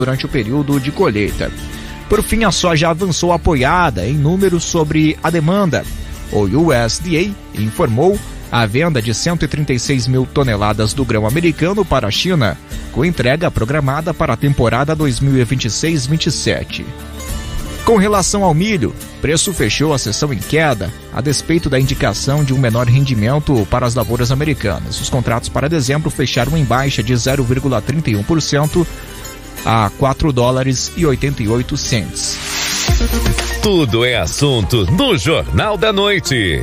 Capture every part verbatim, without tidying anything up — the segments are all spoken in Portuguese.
durante o período de colheita. Por fim, a soja avançou apoiada em números sobre a demanda. O U S D A informou a venda de cento e trinta e seis mil toneladas do grão americano para a China, com entrega programada para a temporada dois mil e vinte e seis vinte e sete. Com relação ao milho, preço fechou a sessão em queda, a despeito da indicação de um menor rendimento para as lavouras americanas. Os contratos para dezembro fecharam em baixa de zero vírgula trinta e um por cento a quatro dólares e oitenta e oito centavos. Tudo é assunto no Jornal da Noite.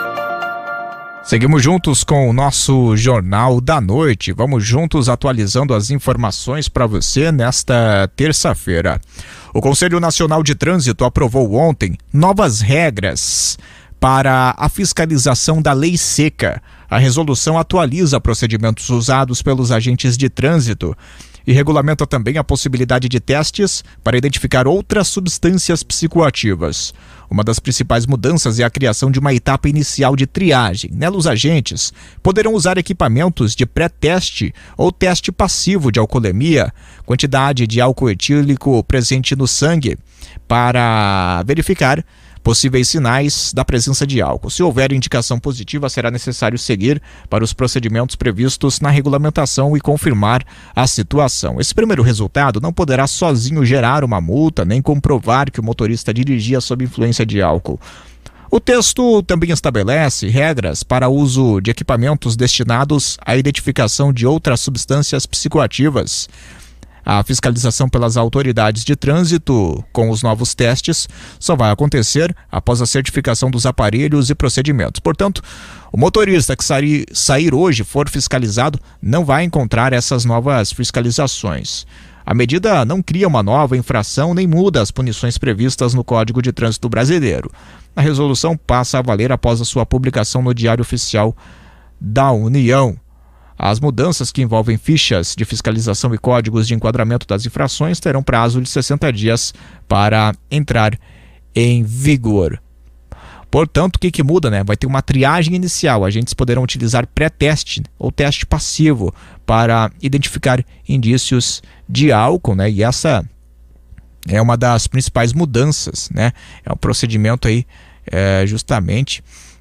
Seguimos juntos com o nosso Jornal da Noite. Vamos juntos atualizando as informações para você nesta terça-feira. O Conselho Nacional de Trânsito aprovou ontem novas regras para a fiscalização da lei seca. A resolução atualiza procedimentos usados pelos agentes de trânsito e regulamenta também a possibilidade de testes para identificar outras substâncias psicoativas. Uma das principais mudanças é a criação de uma etapa inicial de triagem. Nela, os agentes poderão usar equipamentos de pré-teste ou teste passivo de alcoolemia, quantidade de álcool etílico presente no sangue, para verificar possíveis sinais da presença de álcool. Se houver indicação positiva, será necessário seguir para os procedimentos previstos na regulamentação e confirmar a situação. Esse primeiro resultado não poderá sozinho gerar uma multa, nem comprovar que o motorista dirigia sob influência de álcool. O texto também estabelece regras para o uso de equipamentos destinados à identificação de outras substâncias psicoativas. A fiscalização pelas autoridades de trânsito com os novos testes só vai acontecer após a certificação dos aparelhos e procedimentos. Portanto, o motorista que sair, sair hoje for fiscalizado não vai encontrar essas novas fiscalizações. A medida não cria uma nova infração nem muda as punições previstas no Código de Trânsito Brasileiro. A resolução passa a valer após a sua publicação no Diário Oficial da União. As mudanças que envolvem fichas de fiscalização e códigos de enquadramento das infrações terão prazo de sessenta dias para entrar em vigor. Portanto, o que, que muda, né? Vai ter uma triagem inicial. Agentes poderão utilizar pré-teste ou teste passivo para identificar indícios de álcool, né? E essa é uma das principais mudanças, né? É um procedimento aí é, justamente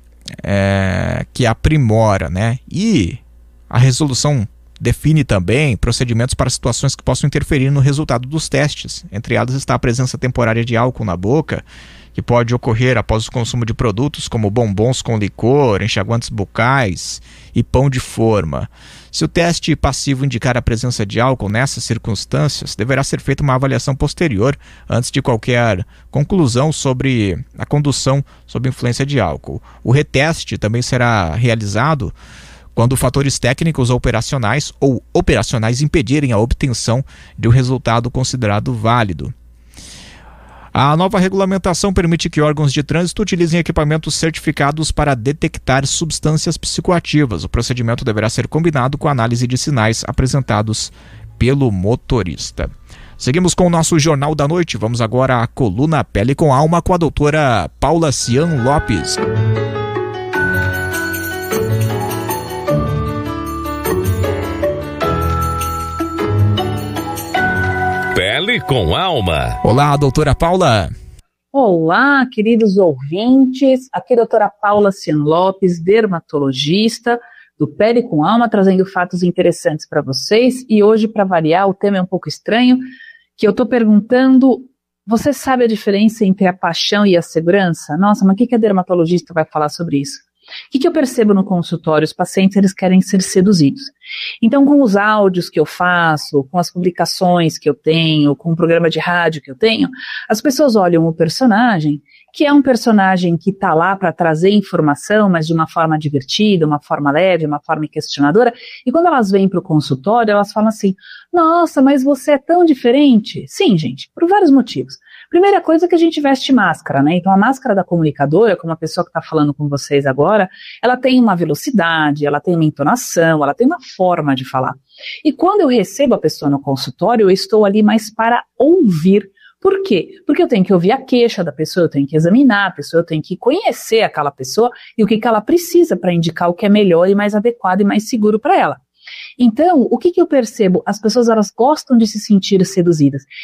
é, que aprimora, né? E a resolução define também procedimentos para situações que possam interferir no resultado dos testes. Entre elas está a presença temporária de álcool na boca, que pode ocorrer após o consumo de produtos como bombons com licor, enxaguantes bucais e pão de forma. Se o teste passivo indicar a presença de álcool nessas circunstâncias, deverá ser feita uma avaliação posterior antes de qualquer conclusão sobre a condução sob influência de álcool. O reteste também será realizado quando fatores técnicos ou operacionais ou operacionais impedirem a obtenção de um resultado considerado válido. A nova regulamentação permite que órgãos de trânsito utilizem equipamentos certificados para detectar substâncias psicoativas. O procedimento deverá ser combinado com a análise de sinais apresentados pelo motorista. Seguimos com o nosso Jornal da Noite. Vamos agora à coluna Pele com Alma com a doutora Paula Cian Lopes. Pele com Alma. Olá, doutora Paula. Olá, queridos ouvintes. Aqui é a doutora Paula Cian Lopes, dermatologista do Pele com Alma, trazendo fatos interessantes para vocês. E hoje, para variar, o tema é um pouco estranho, que eu estou perguntando, você sabe a diferença entre a paixão e a segurança? Nossa, mas o que, que a dermatologista vai falar sobre isso? O que, que eu percebo no consultório? Os pacientes, eles querem ser seduzidos. Então, com os áudios que eu faço, com as publicações que eu tenho, com o programa de rádio que eu tenho, as pessoas olham o personagem, que é um personagem que está lá para trazer informação, mas de uma forma divertida, uma forma leve, uma forma questionadora, e quando elas vêm para o consultório, elas falam assim, nossa, mas você é tão diferente. Sim, gente, por vários motivos. Primeira coisa é que a gente veste máscara, né? Então a máscara da comunicadora, como a pessoa que está falando com vocês agora, ela tem uma velocidade, ela tem uma entonação, ela tem uma forma de falar. E quando eu recebo a pessoa no consultório, eu estou ali mais para ouvir. Por quê? Porque eu tenho que ouvir a queixa da pessoa, eu tenho que examinar a pessoa, eu tenho que conhecer aquela pessoa e o que, que ela precisa para indicar o que é melhor e mais adequado e mais seguro para ela. Então, o que que eu percebo? As pessoas, elas gostam de se sentir seduzidas.